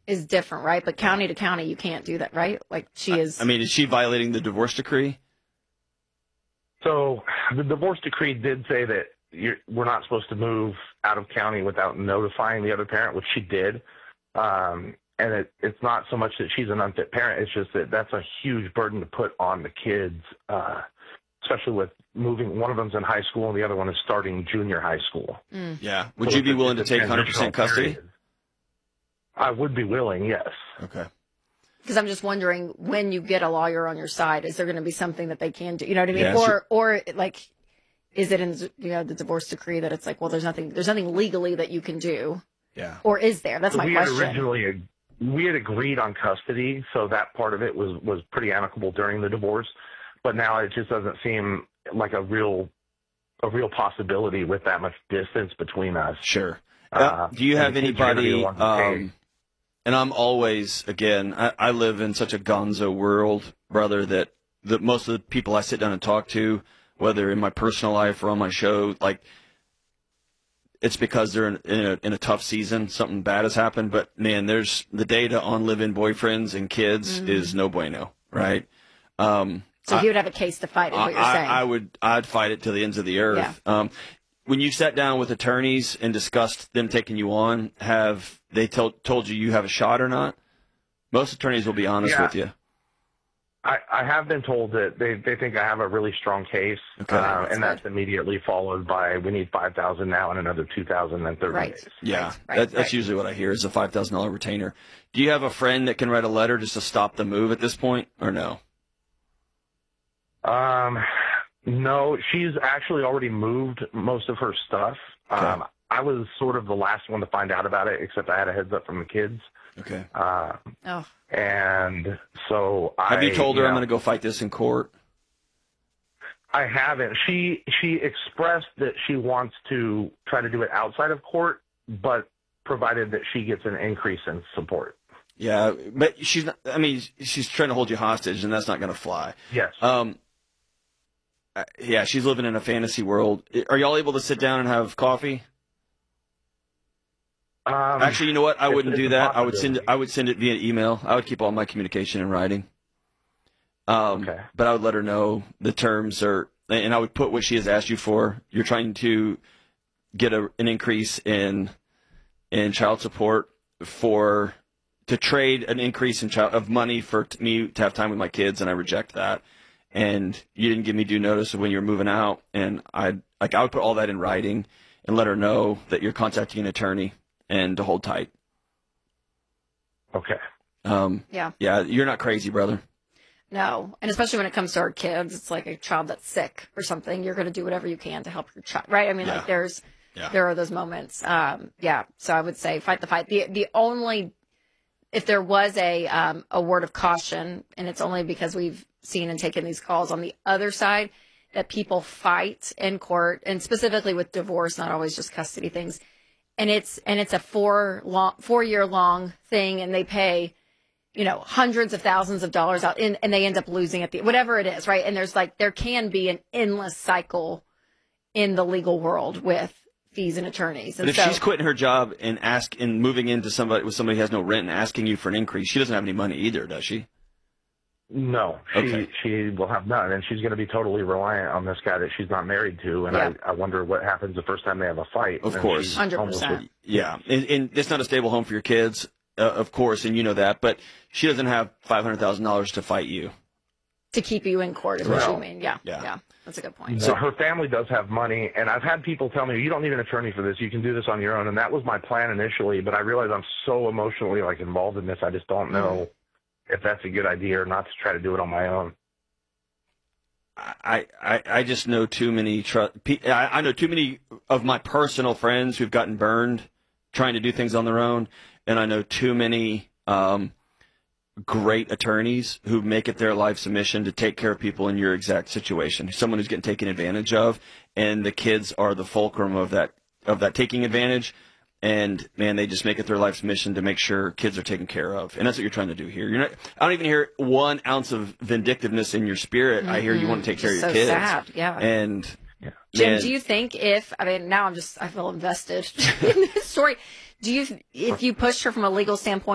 is different, right? But county to county, you can't do that, right? Like she is. I mean, is she violating the divorce decree? So the divorce decree did say that we're not supposed to move out of county without notifying the other parent, which she did. And it's not so much that she's an unfit parent. It's just that that's a huge burden to put on the kids, especially with moving. One of them's in high school and the other one is starting junior high school. Yeah. Would you be willing to take 100% custody? I would be willing, yes. Okay. Because I'm just wondering, when you get a lawyer on your side, is there going to be something that they can do? You know what I mean? Yeah, or like, is it in the divorce decree that it's like, well, there's nothing legally that you can do? Yeah. Or is there? That's my question. We had agreed on custody, so that part of it was pretty amicable during the divorce. But now it just doesn't seem like a real possibility with that much distance between us. Sure. Do you have anybody? And I'm always, again, I live in such a gonzo world, brother, that most of the people I sit down and talk to, whether in my personal life or on my show, like, it's because they're in a tough season. Something bad has happened. But, man, there's the data on live-in boyfriends and kids is no bueno, right? So he would have a case to fight, is what you're saying. I'd fight it to the ends of the earth. Yeah. When you sat down with attorneys and discussed them taking you on, have they told you have a shot or not? Most attorneys will be honest with you. I have been told that they think I have a really strong case, and that's immediately followed by we need $5,000 now and another $2,000 in 30 days. Yeah, that's usually what I hear is a $5,000 retainer. Do you have a friend that can write a letter just to stop the move at this point, or no? No, she's actually already moved most of her stuff. Okay. I was sort of the last one to find out about it, except I had a heads up from the kids. Okay. And so have you told her I'm going to go fight this in court? I haven't. She expressed that she wants to try to do it outside of court, but provided that she gets an increase in support. Yeah, but she's not, I mean, she's trying to hold you hostage, and that's not going to fly. Yes. Yeah, she's living in a fantasy world. Are y'all able to sit down and have coffee? Actually, you know what? I wouldn't do that. I would send it via email. I would keep all my communication in writing. Okay. But I would let her know the terms and I would put what she has asked you for. You're trying to get an increase in child support to trade an increase of money for me to have time with my kids, and I reject that. And you didn't give me due notice of when you were moving out, and I would put all that in writing and let her know that you're contacting an attorney and to hold tight. Okay. Yeah, you're not crazy, brother. No, and especially when it comes to our kids, it's like a child that's sick or something. You're going to do whatever you can to help your child, right? I mean, like there are those moments. So I would say fight the fight. The only, if there was a word of caution, and it's only because we've seen and taken these calls on the other side that people fight in court, and specifically with divorce, not always just custody things. And it's a 4-year long thing, and they pay, hundreds of thousands of dollars out, and they end up losing at whatever it is, right? And there can be an endless cycle in the legal world with fees and attorneys. And but if she's quitting her job and moving into somebody who has no rent and asking you for an increase, she doesn't have any money either, does she? No, she will have none, and she's going to be totally reliant on this guy that she's not married to. And I wonder what happens the first time they have a fight. Of course, 100%. Yeah, and it's not a stable home for your kids, of course, and you know that. But she doesn't have $500,000 to fight you, to keep you in court, is what you mean? Yeah, that's a good point. So her family does have money, and I've had people tell me, you don't need an attorney for this. You can do this on your own, and that was my plan initially. But I realize I'm so emotionally involved in this, I just don't know if that's a good idea or not to try to do it on my own. I just know too many. I know too many of my personal friends who've gotten burned trying to do things on their own, and I know too many great attorneys who make it their life's mission to take care of people in your exact situation. Someone who's getting taken advantage of, and the kids are the fulcrum of that taking advantage. And, man, they just make it their life's mission to make sure kids are taken care of. And that's what you're trying to do here. I don't even hear 1 ounce of vindictiveness in your spirit. Mm-hmm. I hear you want to take care of your kids. Sad, yeah. And, Jim, do you think now I feel invested in this story. If you pushed her from a legal standpoint,